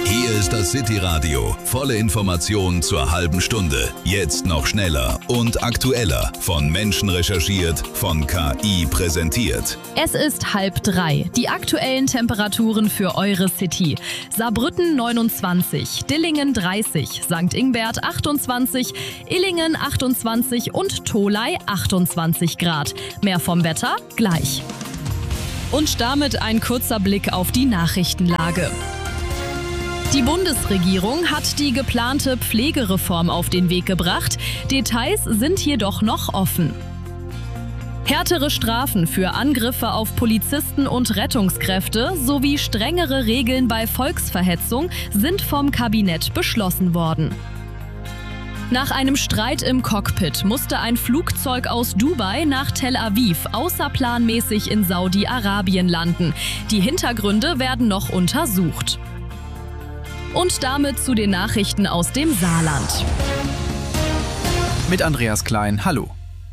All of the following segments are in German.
Hier ist das City-Radio. Volle Informationen zur halben Stunde. Jetzt noch schneller und aktueller. Von Menschen recherchiert, von KI präsentiert. Es ist 2:30. Die aktuellen Temperaturen für eure City. Saarbrücken 29, Dillingen 30, St. Ingbert 28, Illingen 28 und Tholey 28 Grad. Mehr vom Wetter gleich. Und damit ein kurzer Blick auf die Nachrichtenlage. Die Bundesregierung hat die geplante Pflegereform auf den Weg gebracht. Details sind jedoch noch offen. Härtere Strafen für Angriffe auf Polizisten und Rettungskräfte sowie strengere Regeln bei Volksverhetzung sind vom Kabinett beschlossen worden. Nach einem Streit im Cockpit musste ein Flugzeug aus Dubai nach Tel Aviv außerplanmäßig in Saudi-Arabien landen. Die Hintergründe werden noch untersucht. Und damit zu den Nachrichten aus dem Saarland. Mit Andreas Klein, hallo.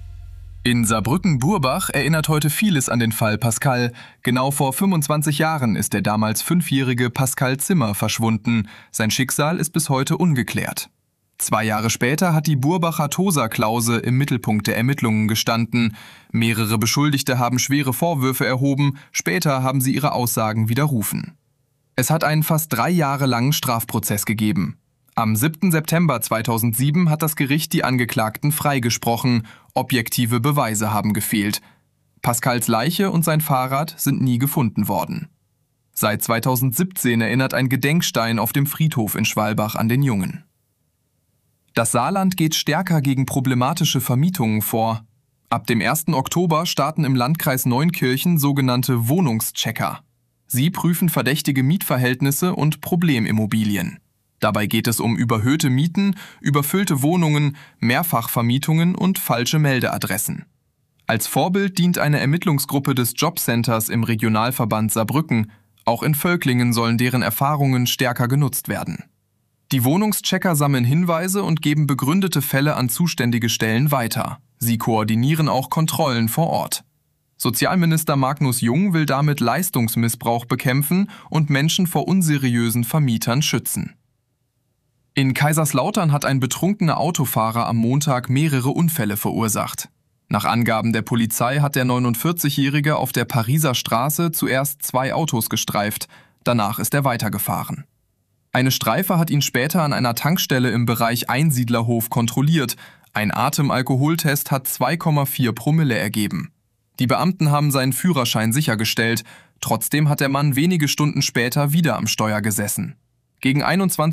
In Saarbrücken-Burbach erinnert heute vieles an den Fall Pascal. Genau vor 25 Jahren ist der damals 5-jährige Pascal Zimmer verschwunden. Sein Schicksal ist bis heute ungeklärt. 2 Jahre später hat die Burbacher Tosa-Klause im Mittelpunkt der Ermittlungen gestanden. Mehrere Beschuldigte haben schwere Vorwürfe erhoben, später haben sie ihre Aussagen widerrufen. Es hat einen fast 3 Jahre langen Strafprozess gegeben. Am 7. September 2007 hat das Gericht die Angeklagten freigesprochen. Objektive Beweise haben gefehlt. Pascals Leiche und sein Fahrrad sind nie gefunden worden. Seit 2017 erinnert ein Gedenkstein auf dem Friedhof in Schwalbach an den Jungen. Das Saarland geht stärker gegen problematische Vermietungen vor. Ab dem 1. Oktober starten im Landkreis Neunkirchen sogenannte Wohnungschecker. Sie prüfen verdächtige Mietverhältnisse und Problemimmobilien. Dabei geht es um überhöhte Mieten, überfüllte Wohnungen, Mehrfachvermietungen und falsche Meldeadressen. Als Vorbild dient eine Ermittlungsgruppe des Jobcenters im Regionalverband Saarbrücken. Auch in Völklingen sollen deren Erfahrungen stärker genutzt werden. Die Wohnungschecker sammeln Hinweise und geben begründete Fälle an zuständige Stellen weiter. Sie koordinieren auch Kontrollen vor Ort. Sozialminister Magnus Jung will damit Leistungsmissbrauch bekämpfen und Menschen vor unseriösen Vermietern schützen. In Kaiserslautern hat ein betrunkener Autofahrer am Montag mehrere Unfälle verursacht. Nach Angaben der Polizei hat der 49-Jährige auf der Pariser Straße zuerst 2 Autos gestreift, danach ist er weitergefahren. Eine Streife hat ihn später an einer Tankstelle im Bereich Einsiedlerhof kontrolliert. Ein Atemalkoholtest hat 2,4 Promille ergeben. Die Beamten haben seinen Führerschein sichergestellt. Trotzdem hat der Mann wenige Stunden später wieder am Steuer gesessen. Gegen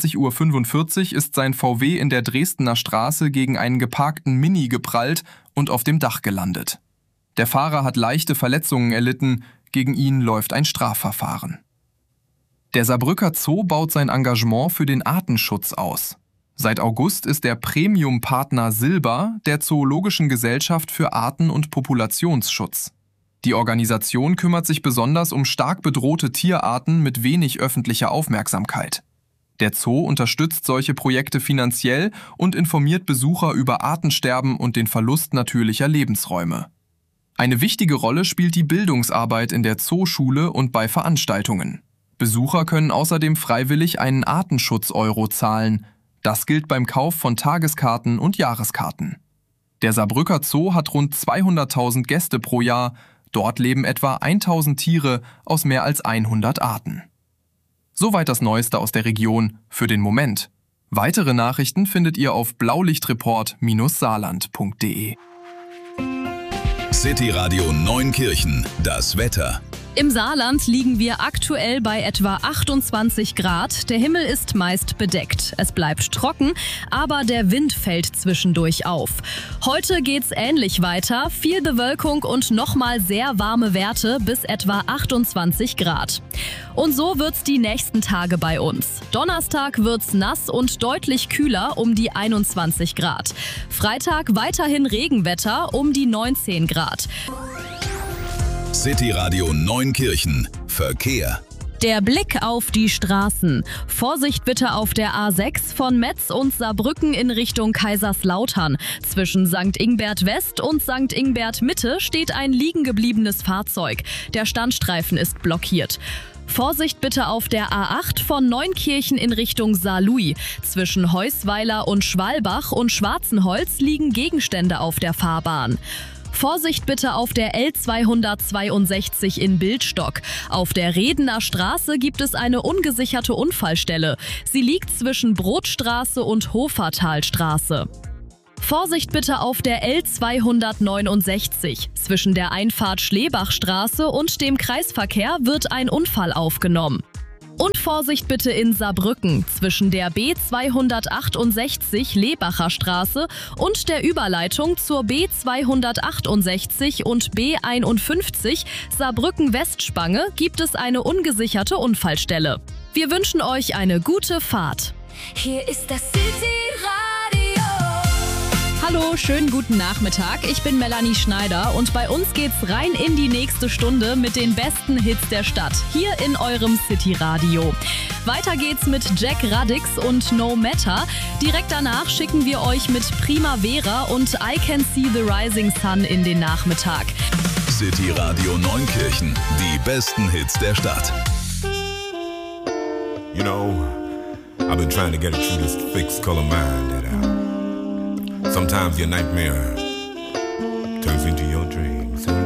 21:45 Uhr ist sein VW in der Dresdner Straße gegen einen geparkten Mini geprallt und auf dem Dach gelandet. Der Fahrer hat leichte Verletzungen erlitten. Gegen ihn läuft ein Strafverfahren. Der Saarbrücker Zoo baut sein Engagement für den Artenschutz aus. Seit August ist der Premium-Partner Silber der Zoologischen Gesellschaft für Arten- und Populationsschutz. Die Organisation kümmert sich besonders um stark bedrohte Tierarten mit wenig öffentlicher Aufmerksamkeit. Der Zoo unterstützt solche Projekte finanziell und informiert Besucher über Artensterben und den Verlust natürlicher Lebensräume. Eine wichtige Rolle spielt die Bildungsarbeit in der Zooschule und bei Veranstaltungen. Besucher können außerdem freiwillig einen Artenschutz-Euro zahlen. Das gilt beim Kauf von Tageskarten und Jahreskarten. Der Saarbrücker Zoo hat rund 200.000 Gäste pro Jahr. Dort leben etwa 1.000 Tiere aus mehr als 100 Arten. Soweit das Neueste aus der Region für den Moment. Weitere Nachrichten findet ihr auf blaulichtreport-saarland.de. City-Radio Neunkirchen, das Wetter. Im Saarland liegen wir aktuell bei etwa 28 Grad. Der Himmel ist meist bedeckt. Es bleibt trocken, aber der Wind fällt zwischendurch auf. Heute geht's ähnlich weiter. Viel Bewölkung und nochmal sehr warme Werte bis etwa 28 Grad. Und so wird's die nächsten Tage bei uns. Donnerstag wird's nass und deutlich kühler um die 21 Grad. Freitag weiterhin Regenwetter um die 19 Grad. City-Radio Neunkirchen. Verkehr. Der Blick auf die Straßen. Vorsicht bitte auf der A6 von Metz und Saarbrücken in Richtung Kaiserslautern. Zwischen St. Ingbert West und St. Ingbert Mitte steht ein liegengebliebenes Fahrzeug. Der Standstreifen ist blockiert. Vorsicht bitte auf der A8 von Neunkirchen in Richtung Saarlouis. Zwischen Heusweiler und Schwalbach und Schwarzenholz liegen Gegenstände auf der Fahrbahn. Vorsicht bitte auf der L262 in Bildstock. Auf der Redener Straße gibt es eine ungesicherte Unfallstelle. Sie liegt zwischen Brotstraße und Hofertalstraße. Vorsicht bitte auf der L269. Zwischen der Einfahrt Schlebachstraße und dem Kreisverkehr wird ein Unfall aufgenommen. Und Vorsicht bitte in Saarbrücken zwischen der B268 Lebacher Straße und der Überleitung zur B268 und B51 Saarbrücken-Westspange gibt es eine ungesicherte Unfallstelle. Wir wünschen euch eine gute Fahrt. Hier ist das City-Radio. Hallo, schönen guten Nachmittag. Ich bin Melanie Schneider und bei uns geht's rein in die nächste Stunde mit den besten Hits der Stadt, hier in eurem City-Radio. Weiter geht's mit Jack Radix und No Matter. Direkt danach schicken wir euch mit Primavera und I Can See the Rising Sun in den Nachmittag. City-Radio Neunkirchen, die besten Hits der Stadt. You know, I've been trying to get through this fixed color mind that sometimes your nightmare turns into your dreams.